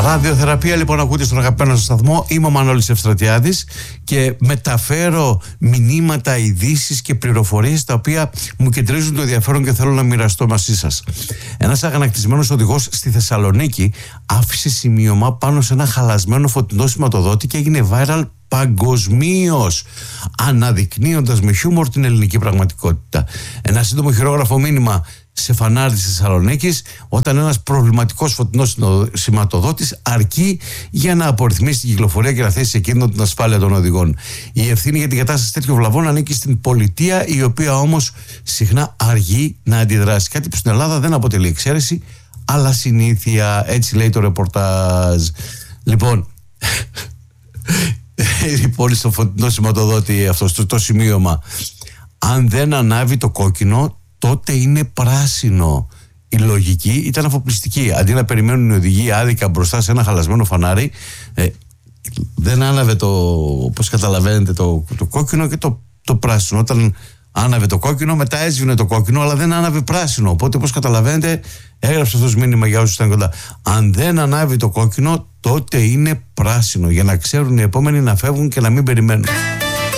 Ραδιοθεραπεία λοιπόν ακούτε στον αγαπημένο σας σταθμό. Είμαι ο Μανώλης Ευστρατιάδης και μεταφέρω μηνύματα, ειδήσεις και πληροφορίες τα οποία μου κεντρίζουν το ενδιαφέρον και θέλω να μοιραστώ μαζί σας. Ένας αγανακτισμένος οδηγός στη Θεσσαλονίκη άφησε σημείωμα πάνω σε ένα χαλασμένο φωτεινό σηματοδότη και έγινε viral παγκοσμίως, αναδεικνύοντας με χιούμορ την ελληνική πραγματικότητα. Ένα σύντομο χειρόγραφο μήνυμα σε φανάρι της Θεσσαλονίκης, όταν ένας προβληματικός φωτεινός σηματοδότης αρκεί για να απορριθμίσει την κυκλοφορία και να θέσει σε κίνδυνο την ασφάλεια των οδηγών. Η ευθύνη για την κατάσταση τέτοιων βλαβών ανήκει στην πολιτεία, η οποία όμως συχνά αργεί να αντιδράσει. Κάτι που στην Ελλάδα δεν αποτελεί εξαίρεση, αλλά συνήθεια. Έτσι λέει το ρεπορτάζ. Λοιπόν, λοιπόν, στο φωτεινό σηματοδότη αυτό το σημείωμα, αν δεν ανάβει το κόκκινο, τότε είναι πράσινο. Η λογική ήταν αφοπλιστική. Αντί να περιμένουν οι οδηγοί άδικα μπροστά σε ένα χαλασμένο φανάρι, δεν άναβε όπως καταλαβαίνετε, το κόκκινο και το πράσινο. Όταν άναβε το κόκκινο, μετά έσβηνε το κόκκινο, αλλά δεν άναβε πράσινο. Οπότε, όπως καταλαβαίνετε, έγραψε αυτό το μήνυμα για όσους ήταν κοντά. Αν δεν ανάβει το κόκκινο, τότε είναι πράσινο. Για να ξέρουν οι επόμενοι να φεύγουν και να μην περιμένουν.